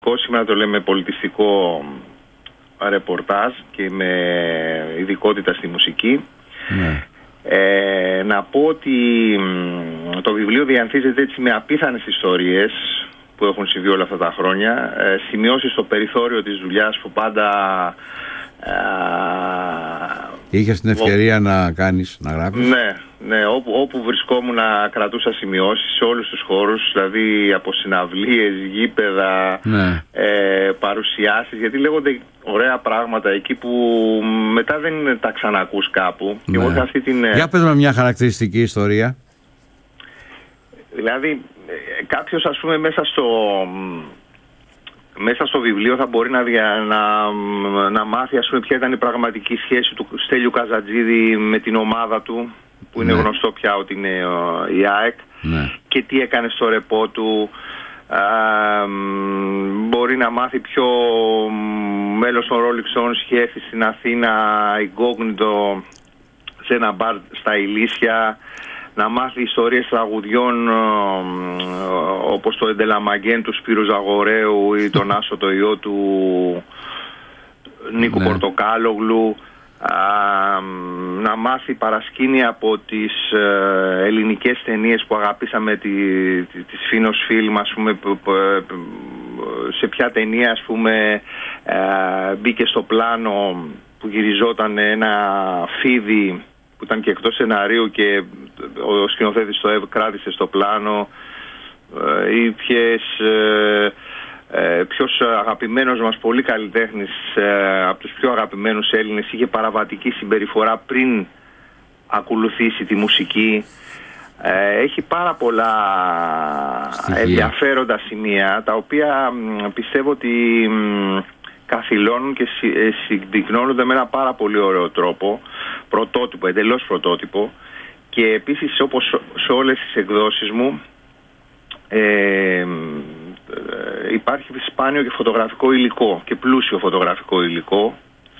Σήμερα το λέμε πολιτιστικό ρεπορτάζ και με ειδικότητα στη μουσική. Ναι. Να πω ότι το βιβλίο διανθίζεται έτσι με απίθανες ιστορίες που έχουν συμβεί όλα αυτά τα χρόνια, σημειώσεις στο περιθώριο της δουλειάς που πάντα είχες την ευκαιρία να κάνεις, να γράφεις. Ναι, όπου βρισκόμουν να κρατούσα σημειώσεις σε όλους τους χώρους, δηλαδή από συναυλίες, γήπεδα, ναι. Παρουσιάσεις, γιατί λέγονται ωραία πράγματα εκεί που μετά δεν τα ξανακούς κάπου. Ναι. Και εγώ είχα αυτή την... Για πες με μια χαρακτηριστική ιστορία. Δηλαδή κάποιος, ας πούμε, μέσα στο βιβλίο θα μπορεί να μάθει, ας πούμε, ποια ήταν η πραγματική σχέση του Στέλιου Καζατζίδη με την ομάδα του, που είναι γνωστό πια ότι είναι η ΑΕΚ, και τι έκανε στο ρεπό του. Μπορεί να μάθει ποιο μέλος των Rolling Stones σχέση στην Αθήνα incognito σε ένα μπαρ στα Ηλίσια, να μάθει ιστορίες τραγουδιών όπως το Εντελαμαγκέν του Σπύρου Ζαγορέου ή τον Άσο το ιό του Νίκου Πορτοκάλογλου, να μάθει παρασκήνια από τις ελληνικές ταινίες που αγαπήσαμε, της Φίνος Φιλμ, ας πούμε, σε ποια ταινία, ας πούμε, μπήκε στο πλάνο που γυριζόταν ένα φίδι που ήταν και εκτός σεναρίου και ο σκηνοθέτης το κράτησε στο πλάνο, ή ποιος αγαπημένος μας πολύ καλλιτέχνης, από τους πιο αγαπημένους Έλληνες, είχε παραβατική συμπεριφορά πριν ακολουθήσει τη μουσική. Έχει πάρα πολλά ενδιαφέροντα σημεία, τα οποία πιστεύω ότι καθυλώνουν και συμπυκνώνονται με ένα πάρα πολύ ωραίο τρόπο, πρωτότυπο, εντελώς πρωτότυπο. Και επίσης, όπως σε όλες τις εκδόσεις μου, υπάρχει σπάνιο και φωτογραφικό υλικό και πλούσιο φωτογραφικό υλικό,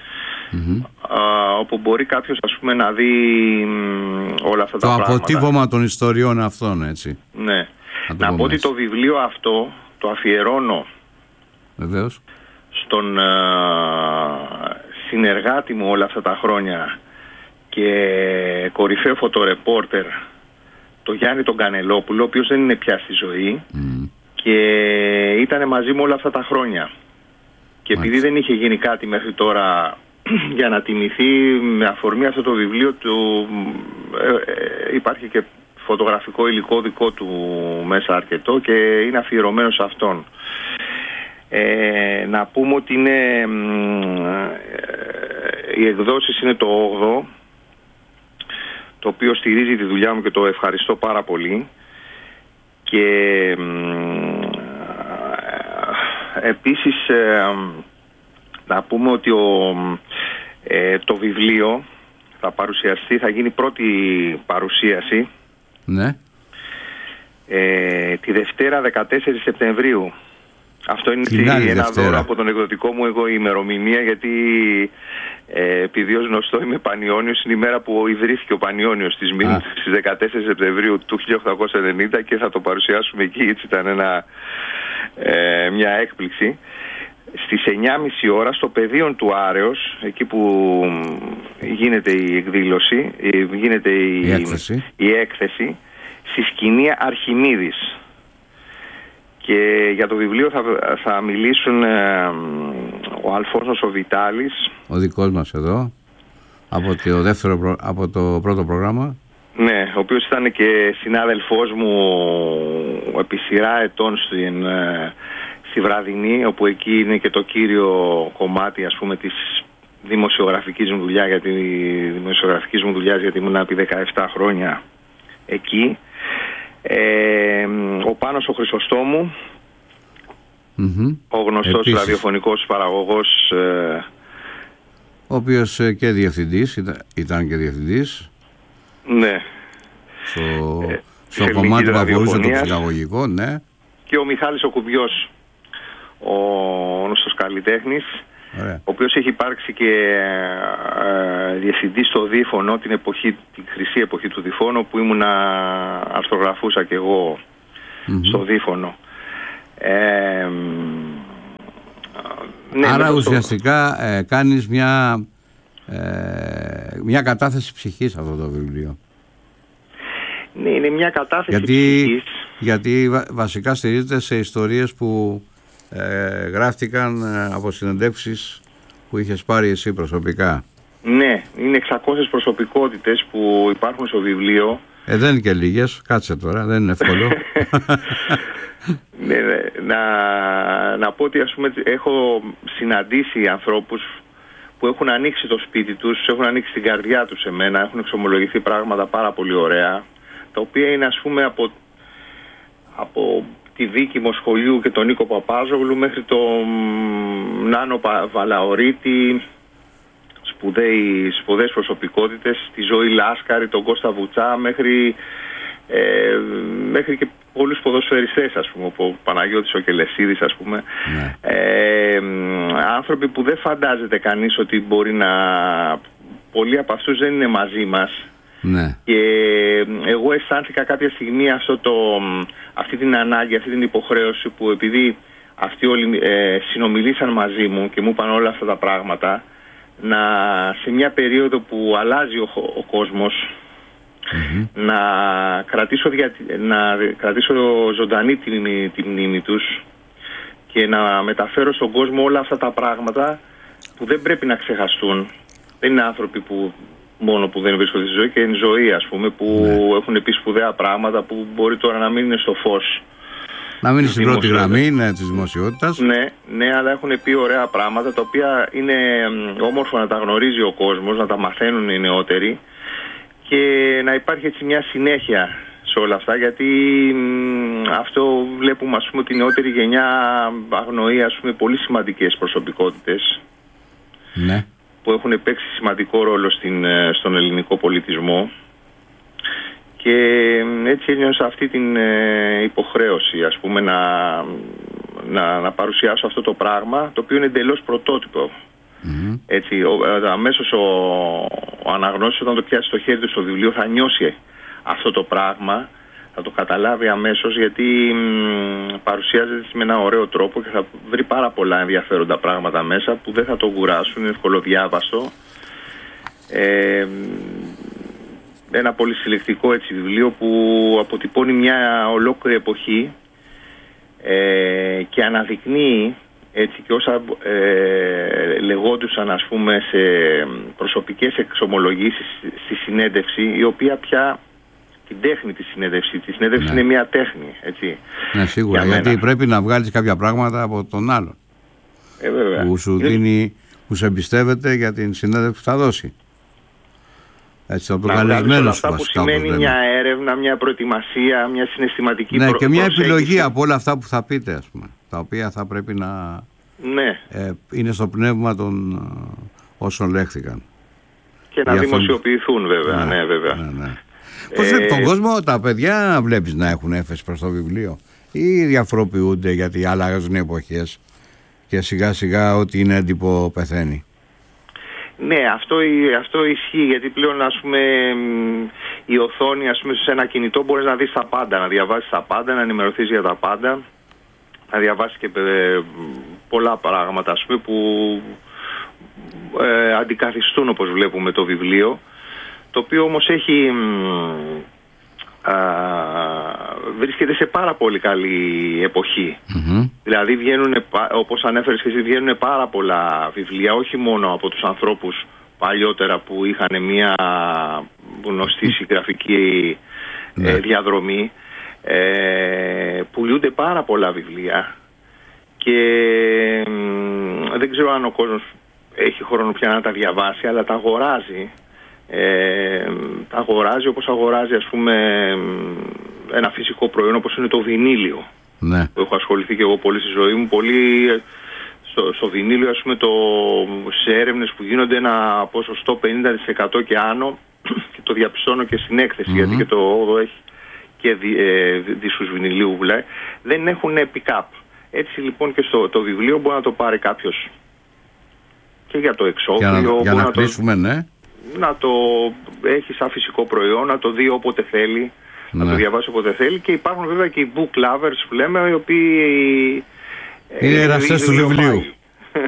όπου μπορεί κάποιος, ας πούμε, να δει όλα αυτά τα πράγματα. Το αποτύπωμα των ιστοριών αυτών, έτσι. Ναι. Να πω ότι το βιβλίο αυτό το αφιερώνω βεβαίως στον συνεργάτη μου όλα αυτά τα χρόνια και κορυφαίο φωτορεπόρτερ, το Γιάννη τον Κανελόπουλο, ο οποίος δεν είναι πια στη ζωή και ήταν μαζί μου όλα αυτά τα χρόνια. Και επειδή δεν είχε γίνει κάτι μέχρι τώρα για να τιμηθεί με αφορμή αυτό το βιβλίο του, υπάρχει και φωτογραφικό υλικό δικό του μέσα αρκετό και είναι αφιερωμένο σε αυτόν. Να πούμε ότι οι εκδόσεις είναι το 8ο, το οποίο στηρίζει τη δουλειά μου και το ευχαριστώ πάρα πολύ. Και επίσης να πούμε ότι το βιβλίο θα παρουσιαστεί, θα γίνει πρώτη παρουσίαση τη Δευτέρα 14 Σεπτεμβρίου. Αυτό είναι ένα δώρο από τον εκδοτικό μου εγώ, η ημερομηνία, γιατί επειδή ως γνωστό είμαι Πανιώνιος, είναι η μέρα που ιδρύθηκε ο Πανιώνιος της ΜΗΝ, στις 14 Σεπτεμβρίου του 1890, και θα το παρουσιάσουμε εκεί. Έτσι ήταν μια έκπληξη. Στις 9.30 ώρα στο πεδίο του Άρεως, εκεί που γίνεται η εκδήλωση, γίνεται η έκθεση, στη σκηνή Αρχιμίδης. Και για το βιβλίο θα μιλήσουν ο Αλφόνσος ο Βιτάλης, ο δικός μας εδώ, από το πρώτο πρόγραμμα. Ναι, ο οποίος ήταν και συνάδελφός μου επί σειρά ετών στη Βραδινή, όπου εκεί είναι και το κύριο κομμάτι, ας πούμε, της δημοσιογραφικής μου δουλειά, γιατί ήμουν επί 17 χρόνια εκεί. Ο Πάνος ο Χρυσοστόμου, ο γνωστός ραδιοφωνικός παραγωγός, ο οποίος και διευθυντής, ήταν και διευθυντής. Ναι. Στο κομμάτι που αφορούσε το ψυχαγωγικό, ναι. Και ο Μιχάλης ο Κουμπιός, ο γνωστός καλλιτέχνης, ο οποίος έχει υπάρξει και διευθυντής στο Δίφωνο την χρυσή εποχή του Δίφωνο, που αρθρογραφούσα και εγώ στο Δίφωνο. Ναι, άρα ουσιαστικά κάνεις μια κατάθεση ψυχής αυτό το βιβλίο. Ναι, είναι μια κατάθεση ψυχής. Γιατί βασικά στηρίζεται σε ιστορίες που γράφτηκαν από συνεντεύξεις που είχες πάρει εσύ προσωπικά. Ναι, είναι 600 προσωπικότητες που υπάρχουν στο βιβλίο. Δεν είναι και λίγες, κάτσε τώρα, δεν είναι εύκολο. Ναι, να πω ότι, ας πούμε, έχω συναντήσει ανθρώπους που έχουν ανοίξει το σπίτι τους, έχουν ανοίξει την καρδιά τους σε μένα, έχουν εξομολογηθεί πράγματα πάρα πολύ ωραία, τα οποία είναι, ας πούμε, από τη Δίκημο Σχολείου και τον Νίκο Παπάζογλου μέχρι τον Νάνο Βαλαωρίτη, σπουδαίες προσωπικότητες, τη Ζωή Λάσκαρη, τον Κώστα Βουτσά, μέχρι και πολλούς ποδοσφαιριστές, ας πούμε, ο Παναγιώτης ο Κελεσίδης, ας πούμε. Ναι. Άνθρωποι που δεν φαντάζεται κανείς ότι μπορεί να... Πολλοί από αυτούς δεν είναι μαζί μας. Ναι. Και εγώ αισθάνθηκα κάποια στιγμή αυτή την ανάγκη, αυτή την υποχρέωση, που επειδή αυτοί όλοι συνομιλήσαν μαζί μου και μου είπαν όλα αυτά τα πράγματα, σε μια περίοδο που αλλάζει ο κόσμος, να κρατήσω ζωντανή τη μνήμη τους και να μεταφέρω στον κόσμο όλα αυτά τα πράγματα που δεν πρέπει να ξεχαστούν. Δεν είναι άνθρωποι μόνο που δεν βρίσκονται στη ζωή, και είναι ζωή, ας πούμε, που έχουν πει σπουδαία πράγματα που μπορεί τώρα να μην είναι στο φως. Να μείνει στην πρώτη γραμμή της δημοσιότητας. Ναι, αλλά έχουν πει ωραία πράγματα, τα οποία είναι όμορφο να τα γνωρίζει ο κόσμος, να τα μαθαίνουν οι νεότεροι, και να υπάρχει έτσι μια συνέχεια σε όλα αυτά, γιατί αυτό βλέπουμε, ας πούμε, ότι η νεότερη γενιά αγνοεί, ας πούμε, πολύ σημαντικές προσωπικότητες, ναι, που έχουν παίξει σημαντικό ρόλο στον ελληνικό πολιτισμό, και έτσι ένιωσα αυτή την υποχρέωση, ας πούμε, να παρουσιάσω αυτό το πράγμα, το οποίο είναι εντελώς πρωτότυπο. Έτσι, αμέσως ο αναγνώστης, όταν το πιάσει στο χέρι του στο βιβλίο, θα νιώσει αυτό το πράγμα, θα το καταλάβει αμέσως, γιατί παρουσιάζεται με ένα ωραίο τρόπο και θα βρει πάρα πολλά ενδιαφέροντα πράγματα μέσα που δεν θα το κουράσουν, είναι ευκολοδιάβαστο. Ένα πολύ συλλεκτικό, έτσι, βιβλίο που αποτυπώνει μια ολόκληρη εποχή και αναδεικνύει, έτσι, και όσα λεγόντουσαν, ας πούμε, σε προσωπικές εξομολογήσεις στη συνέντευξη, η οποία πια την τέχνη της συνέντευξη. Τη συνέντευξη είναι μια τέχνη, έτσι. Ναι, σίγουρα, γιατί πρέπει να βγάλεις κάποια πράγματα από τον άλλον που σου δίνει, που σε εμπιστεύεται για την συνέντευξη που θα δώσει. Έτσι, από όλα αυτά που σημαίνει μια έρευνα, μια προετοιμασία, μια συναισθηματική προσέγγιση. Και μια επιλογή από όλα αυτά που θα πείτε, ας πούμε, τα οποία θα πρέπει να είναι στο πνεύμα των όσων λέχθηκαν. Και να δημοσιοποιηθούν, βέβαια. Ναι, βέβαια. Ναι. Πώς τον κόσμο, τα παιδιά βλέπεις να έχουν έφεση προς το βιβλίο, ή διαφοροποιούνται γιατί αλλάζουν οι εποχές και σιγά σιγά ό,τι είναι έντυπο πεθαίνει? Ναι, αυτό ισχύει, γιατί πλέον, ας πούμε, η οθόνη, ας πούμε, σε ένα κινητό μπορείς να δεις τα πάντα, να διαβάσεις τα πάντα, να ενημερωθείς για τα πάντα, να διαβάσεις και πολλά πράγματα, ας πούμε, που αντικαθιστούν, όπως βλέπουμε, το βιβλίο, το οποίο όμως βρίσκεται σε πάρα πολύ καλή εποχή. Δηλαδή όπως ανέφερες και εσύ, βγαίνουν πάρα πολλά βιβλία, όχι μόνο από τους ανθρώπους παλιότερα που είχαν μια γνωστή συγγραφική διαδρομή. Πουλούνται πάρα πολλά βιβλία και δεν ξέρω αν ο κόσμος έχει χρόνο πια να τα διαβάσει, αλλά τα αγοράζει. Τα αγοράζει όπως αγοράζει, ας πούμε, ένα φυσικό προϊόν όπως είναι το βινίλιο. Ναι. Που έχω ασχοληθεί και εγώ πολύ στη ζωή μου, πολύ στο βινίλιο, ας πούμε, σε έρευνες που γίνονται ένα ποσοστό 50% και άνω, και το διαπιστώνω και στην έκθεση, γιατί και το 8 έχει και δίσκους βινιλίου, δεν έχουν pick-up. Έτσι λοιπόν και το βιβλίο μπορεί να το πάρει κάποιος και για το εξώφυλλο, για να κλείσουμε, ναι, να το έχει σαν φυσικό προϊόν, να το δει όποτε θέλει, να το διαβάσει όποτε θέλει. Και υπάρχουν βέβαια και οι book lovers που λέμε, οι οποίοι είναι εραστές του βιβλίου.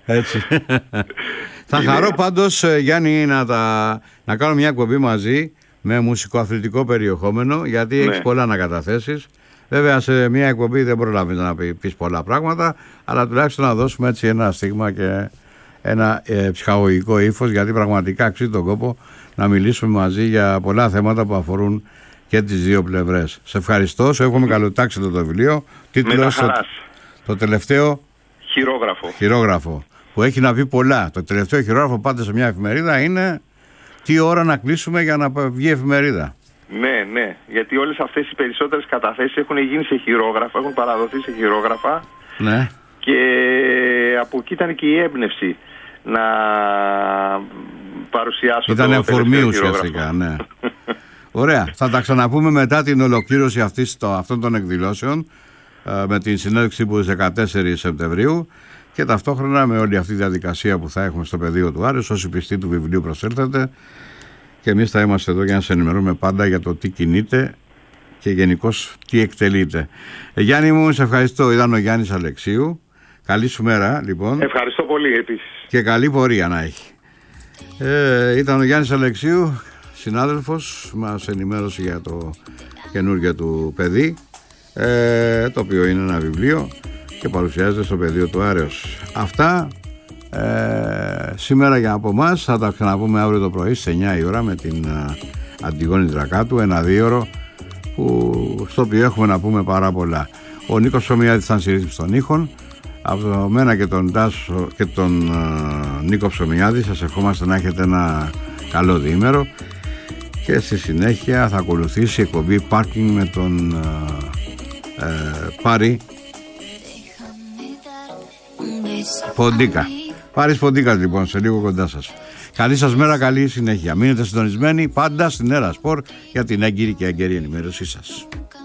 Έτσι. Θα χαρώ πάντως, Γιάννη, να κάνω μια εκπομπή μαζί με μουσικοαθλητικό περιεχόμενο, γιατί έχεις πολλά να καταθέσεις. Βέβαια, σε μια εκπομπή δεν προλαβείς να πεις πολλά πράγματα, αλλά τουλάχιστον να δώσουμε έτσι ένα στίγμα και ένα ψυχαγωγικό ύφος, γιατί πραγματικά αξίζει τον κόπο να μιλήσουμε μαζί για πολλά θέματα που αφορούν και τις δύο πλευρές. Σε ευχαριστώ, σου εύχομαι καλοτάξει το βιβλίο. Τίτλος το τελευταίο χειρόγραφο, που έχει να πει πολλά. Το τελευταίο χειρόγραφο πάντα σε μια εφημερίδα είναι τι ώρα να κλείσουμε για να βγει εφημερίδα. Ναι, γιατί όλες αυτές οι περισσότερες καταθέσεις έχουν γίνει σε χειρόγραφα, έχουν παραδοθεί σε χειρόγραφα. Ναι. Και από εκεί ήταν και η έμπνευση να παρουσιάσω. Ήταν εφορμή ουσιαστικά, ναι. Ωραία. Θα τα ξαναπούμε μετά την ολοκλήρωση αυτών των εκδηλώσεων, με την συνέντευξη που 14 Σεπτεμβρίου, και ταυτόχρονα με όλη αυτή τη διαδικασία που θα έχουμε στο πεδίο του Άρεος. Όσοι πιστοί του βιβλίου προσέλθετε, και εμείς θα είμαστε εδώ για να σε ενημερώνουμε πάντα για το τι κινείται και γενικώς τι εκτελείται. Γιάννη μου, σε ευχαριστώ. Ήταν ο Γιάννης Αλεξίου. Καλή σου μέρα, λοιπόν. Ευχαριστώ πολύ επίσης. Και καλή πορεία να έχει. Ήταν ο Γιάννης Αλεξίου, συνάδελφος, μας ενημέρωσε για το καινούργιο του παιδί, το οποίο είναι ένα βιβλίο και παρουσιάζεται στο πεδίο του Άρεος. Αυτά σήμερα για από εμάς. Θα τα ξαναπούμε αύριο το πρωί στις 9 η ώρα με την Αντιγόνη Δρακάτου, ένα 2ωρο στο οποίο έχουμε να πούμε πάρα πολλά. Ο Νίκος Ψωμιάδης θα συρρύθμισε των ήχων. Από μένα και τον Τάσο και τον Νίκο Ψωμιάδη σας ευχόμαστε να έχετε ένα καλό διήμερο, και στη συνέχεια θα ακολουθήσει η εκπομπή Parking με τον Πάρη Ποντίκα. Πάρης Ποντίκας, λοιπόν, σε λίγο κοντά σας. Καλή σας μέρα, καλή συνέχεια. Μείνετε συντονισμένοι πάντα στην Έρα Σπορ για την έγκυρη και έγκαιρη ενημέρωσή σας.